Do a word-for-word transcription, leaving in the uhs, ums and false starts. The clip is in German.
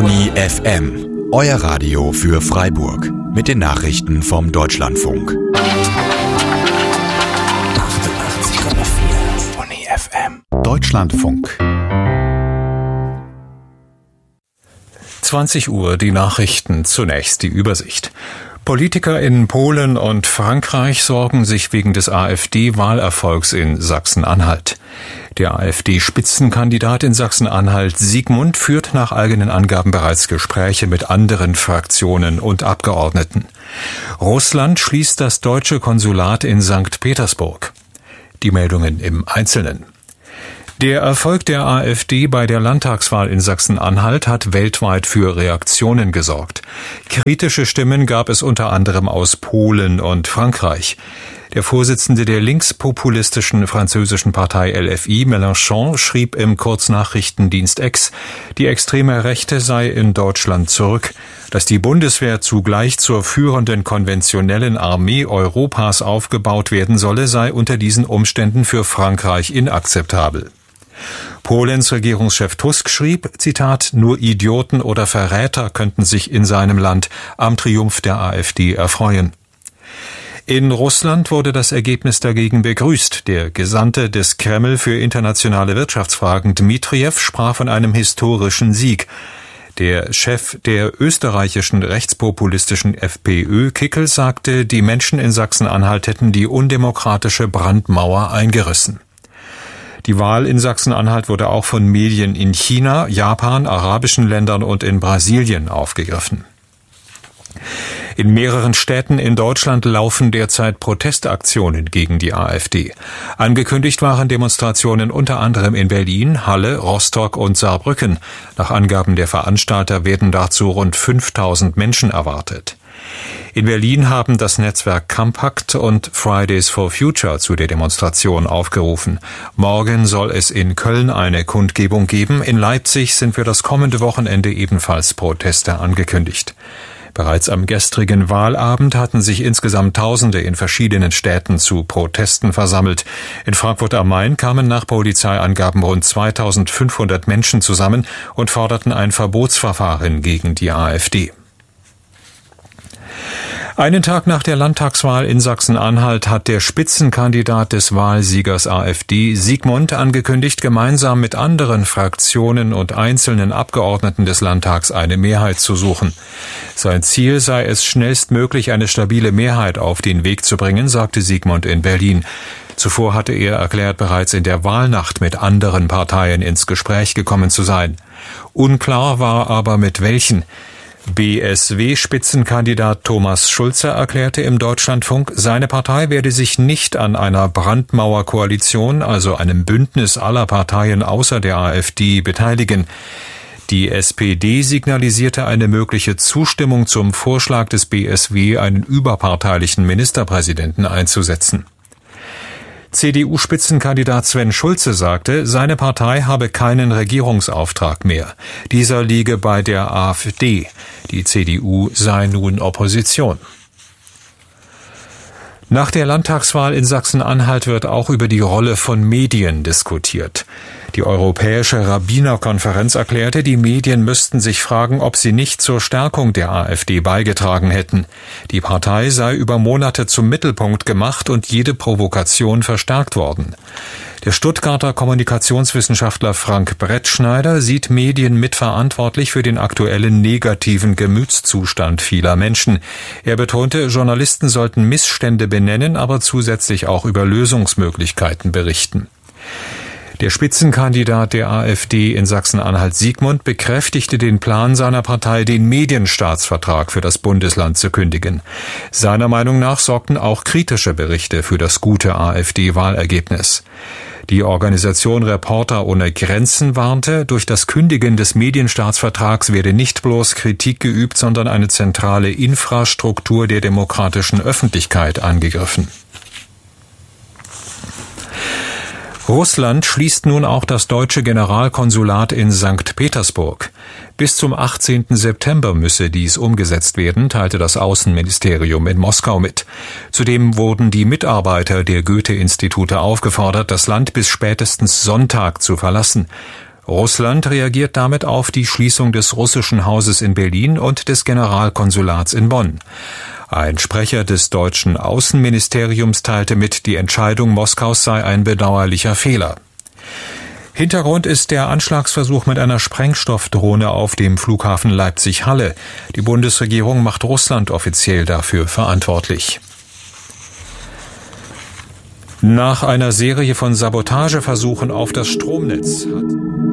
Tony F M, euer Radio für Freiburg mit den Nachrichten vom Deutschlandfunk. achtundachtzig Komma vier Tony F M. Deutschlandfunk. zwanzig Uhr, die Nachrichten, zunächst die Übersicht. Politiker in Polen und Frankreich sorgen sich wegen des AfD-Wahlerfolgs in Sachsen-Anhalt. Der AfD-Spitzenkandidat in Sachsen-Anhalt, Sigmund, führt nach eigenen Angaben bereits Gespräche mit anderen Fraktionen und Abgeordneten. Russland schließt das deutsche Konsulat in Sankt Petersburg. Die Meldungen im Einzelnen. Der Erfolg der AfD bei der Landtagswahl in Sachsen-Anhalt hat weltweit für Reaktionen gesorgt. Kritische Stimmen gab es unter anderem aus Polen und Frankreich. Der Vorsitzende der linkspopulistischen französischen Partei L F I, Mélenchon, schrieb im Kurznachrichtendienst X, die extreme Rechte sei in Deutschland zurück. Dass die Bundeswehr zugleich zur führenden konventionellen Armee Europas aufgebaut werden solle, sei unter diesen Umständen für Frankreich inakzeptabel. Polens Regierungschef Tusk schrieb, Zitat, nur Idioten oder Verräter könnten sich in seinem Land am Triumph der AfD erfreuen. In Russland wurde das Ergebnis dagegen begrüßt. Der Gesandte des Kreml für internationale Wirtschaftsfragen Dmitriew sprach von einem historischen Sieg. Der Chef der österreichischen rechtspopulistischen FPÖ, Kickl, sagte, die Menschen in Sachsen-Anhalt hätten die undemokratische Brandmauer eingerissen. Die Wahl in Sachsen-Anhalt wurde auch von Medien in China, Japan, arabischen Ländern und in Brasilien aufgegriffen. In mehreren Städten in Deutschland laufen derzeit Protestaktionen gegen die AfD. Angekündigt waren Demonstrationen unter anderem in Berlin, Halle, Rostock und Saarbrücken. Nach Angaben der Veranstalter werden dazu rund fünftausend Menschen erwartet. In Berlin haben das Netzwerk Compact und Fridays for Future zu der Demonstration aufgerufen. Morgen soll es in Köln eine Kundgebung geben. In Leipzig sind für das kommende Wochenende ebenfalls Proteste angekündigt. Bereits am gestrigen Wahlabend hatten sich insgesamt Tausende in verschiedenen Städten zu Protesten versammelt. In Frankfurt am Main kamen nach Polizeiangaben rund zweitausendfünfhundert Menschen zusammen und forderten ein Verbotsverfahren gegen die AfD. Einen Tag nach der Landtagswahl in Sachsen-Anhalt hat der Spitzenkandidat des Wahlsiegers AfD, Sigmund, angekündigt, gemeinsam mit anderen Fraktionen und einzelnen Abgeordneten des Landtags eine Mehrheit zu suchen. Sein Ziel sei es, schnellstmöglich eine stabile Mehrheit auf den Weg zu bringen, sagte Sigmund in Berlin. Zuvor hatte er erklärt, bereits in der Wahlnacht mit anderen Parteien ins Gespräch gekommen zu sein. Unklar war aber mit welchen. B S W-Spitzenkandidat Thomas Schulze erklärte im Deutschlandfunk, seine Partei werde sich nicht an einer Brandmauerkoalition, also einem Bündnis aller Parteien außer der AfD, beteiligen. Die S P D signalisierte eine mögliche Zustimmung zum Vorschlag des B S W, einen überparteilichen Ministerpräsidenten einzusetzen. C D U-Spitzenkandidat Sven Schulze sagte, seine Partei habe keinen Regierungsauftrag mehr. Dieser liege bei der AfD. Die C D U sei nun Opposition. Nach der Landtagswahl in Sachsen-Anhalt wird auch über die Rolle von Medien diskutiert. Die Europäische Rabbinerkonferenz erklärte, die Medien müssten sich fragen, ob sie nicht zur Stärkung der AfD beigetragen hätten. Die Partei sei über Monate zum Mittelpunkt gemacht und jede Provokation verstärkt worden. Der Stuttgarter Kommunikationswissenschaftler Frank Brettschneider sieht Medien mitverantwortlich für den aktuellen negativen Gemütszustand vieler Menschen. Er betonte, Journalisten sollten Missstände benennen, aber zusätzlich auch über Lösungsmöglichkeiten berichten. Der Spitzenkandidat der AfD in Sachsen-Anhalt, Sigmund, bekräftigte den Plan seiner Partei, den Medienstaatsvertrag für das Bundesland zu kündigen. Seiner Meinung nach sorgten auch kritische Berichte für das gute AfD-Wahlergebnis. Die Organisation Reporter ohne Grenzen warnte, durch das Kündigen des Medienstaatsvertrags werde nicht bloß Kritik geübt, sondern eine zentrale Infrastruktur der demokratischen Öffentlichkeit angegriffen. Russland schließt nun auch das deutsche Generalkonsulat in Sankt Petersburg. Bis zum achtzehnten September müsse dies umgesetzt werden, teilte das Außenministerium in Moskau mit. Zudem wurden die Mitarbeiter der Goethe-Institute aufgefordert, das Land bis spätestens Sonntag zu verlassen. Russland reagiert damit auf die Schließung des russischen Hauses in Berlin und des Generalkonsulats in Bonn. Ein Sprecher des deutschen Außenministeriums teilte mit, die Entscheidung Moskaus sei ein bedauerlicher Fehler. Hintergrund ist der Anschlagsversuch mit einer Sprengstoffdrohne auf dem Flughafen Leipzig-Halle. Die Bundesregierung macht Russland offiziell dafür verantwortlich. Nach einer Serie von Sabotageversuchen auf das Stromnetz hat